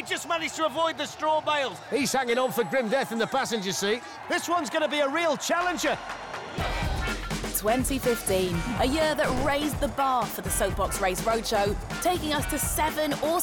just managed to avoid the straw bales. He's hanging on for grim death in the passenger seat. This one's going to be a real challenger. 2015, a year that raised the bar for the Soapbox Race Roadshow, taking us to 7 awesome